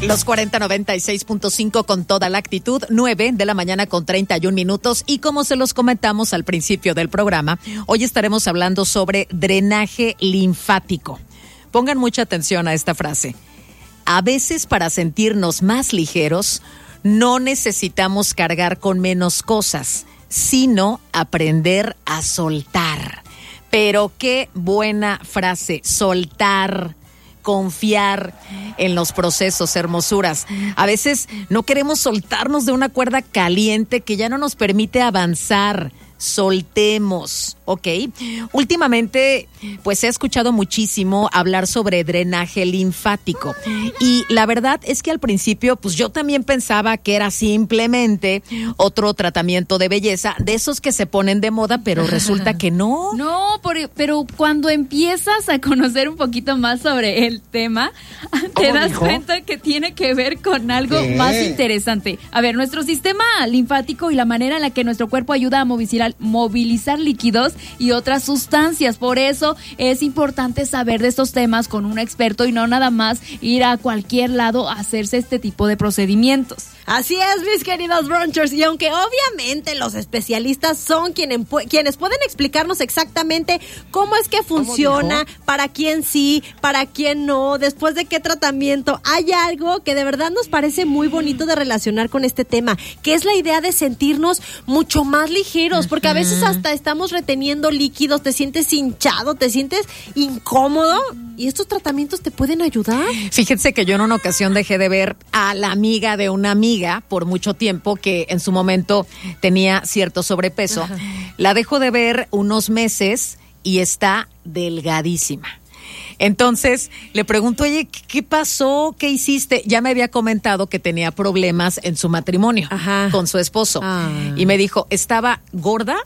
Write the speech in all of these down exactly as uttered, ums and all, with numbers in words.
Los cuarenta noventa y seis punto cinco con toda la actitud, nueve de la mañana con treinta y un minutos. Y como se los comentamos al principio del programa, hoy estaremos hablando sobre drenaje linfático. Pongan mucha atención a esta frase. A veces, para sentirnos más ligeros, no necesitamos cargar con menos cosas, sino aprender a soltar. Pero qué buena frase, soltar. Confiar en los procesos, hermosuras. A veces no queremos soltarnos de una cuerda caliente que ya no nos permite avanzar. Soltemos, ¿ok? Últimamente, pues he escuchado muchísimo hablar sobre drenaje linfático. Y la verdad es que al principio, pues yo también pensaba que era simplemente otro tratamiento de belleza, de esos que se ponen de moda, pero resulta que no. No, por, pero cuando empiezas a conocer un poquito más sobre el tema, te das dijo? cuenta que tiene que ver con algo ¿Qué? más interesante. A ver, nuestro sistema linfático y la manera en la que nuestro cuerpo ayuda a movilizar movilizar líquidos y otras sustancias. Por eso es importante saber de estos temas con un experto y no nada más ir a cualquier lado a hacerse este tipo de procedimientos. Así es, mis queridos brunchers, y aunque obviamente los especialistas son quienes, quienes pueden explicarnos exactamente cómo es que funciona, para quién sí, para quién no, después de qué tratamiento, hay algo que de verdad nos parece muy bonito de relacionar con este tema, que es la idea de sentirnos mucho más ligeros, porque a veces hasta estamos reteniendo líquidos, te sientes hinchado, te sientes incómodo, y estos tratamientos te pueden ayudar. Fíjense que yo en una ocasión dejé de ver a la amiga de una amiga por mucho tiempo que en su momento tenía cierto sobrepeso. Ajá. La dejo de ver unos meses y está delgadísima. Entonces le pregunto, oye, ¿qué pasó? ¿Qué hiciste? Ya me había comentado que tenía problemas en su matrimonio Ajá. con su esposo. Ah. Y me dijo, estaba gorda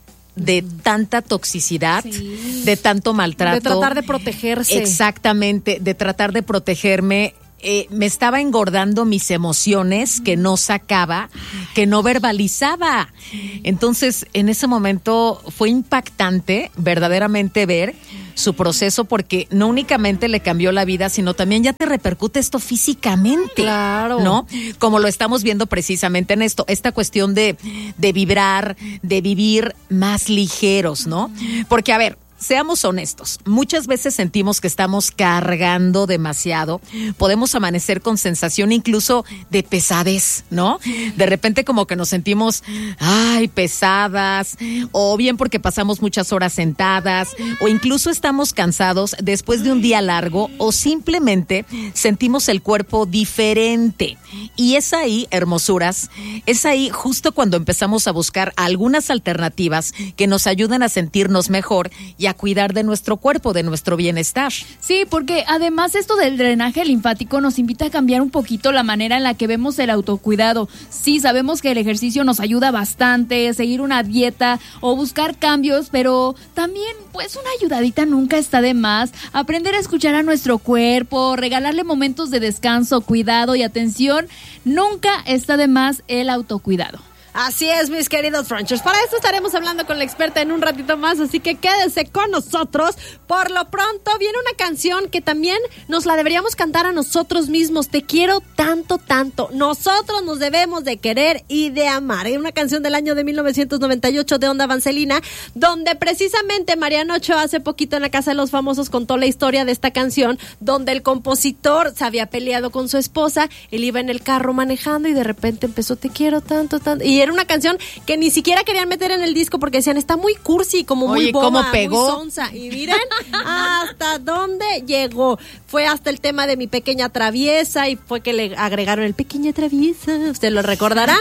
de tanta toxicidad, sí. de tanto maltrato. De tratar de protegerse. Exactamente, de tratar de protegerme. Eh, me estaba engordando mis emociones que no sacaba, que no verbalizaba. Entonces, en ese momento fue impactante verdaderamente ver su proceso, porque no únicamente le cambió la vida, sino también ya te repercute esto físicamente. Claro. ¿No? Como lo estamos viendo precisamente en esto, esta cuestión de, de vibrar, de vivir más ligeros, ¿no? Porque, a ver, seamos honestos, muchas veces sentimos que estamos cargando demasiado, podemos amanecer con sensación incluso de pesadez, ¿no? De repente como que nos sentimos, ay, pesadas, o bien porque pasamos muchas horas sentadas, o incluso estamos cansados después de un día largo, o simplemente sentimos el cuerpo diferente. Y es ahí, hermosuras, es ahí justo cuando empezamos a buscar algunas alternativas que nos ayuden a sentirnos mejor y a cuidar de nuestro cuerpo, de nuestro bienestar. Sí, porque además esto del drenaje linfático nos invita a cambiar un poquito la manera en la que vemos el autocuidado. Sí, sabemos que el ejercicio nos ayuda bastante, seguir una dieta o buscar cambios, pero también pues una ayudadita nunca está de más. Aprender a escuchar a nuestro cuerpo, regalarle momentos de descanso, cuidado y atención, nunca está de más el autocuidado. Así es, mis queridos brunchers. Para esto estaremos hablando con la experta en un ratito más, así que quédense con nosotros. Por lo pronto viene una canción que también nos la deberíamos cantar a nosotros mismos. Te quiero tanto, tanto. Nosotros nos debemos de querer y de amar. Hay una canción del año de mil novecientos noventa y ocho de Onda Vaselina, donde precisamente Mariano Ochoa hace poquito en la Casa de los Famosos contó la historia de esta canción, donde el compositor se había peleado con su esposa, él iba en el carro manejando y de repente empezó, te quiero tanto, tanto. Y era una canción que ni siquiera querían meter en el disco porque decían, está muy cursi, como muy Oye, boba, ¿cómo pegó? muy sonsa. Y miren hasta dónde llegó. Fue hasta el tema de Mi Pequeña Traviesa y fue que le agregaron el Pequeña Traviesa. ¿Usted lo recordará?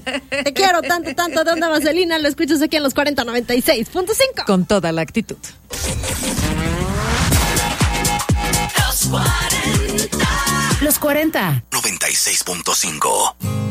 Te quiero tanto, tanto de Onda Vaselina. Lo escuchas aquí en los cuarenta noventa y seis punto cinco. Con toda la actitud. Los cuarenta. noventa y seis punto cinco.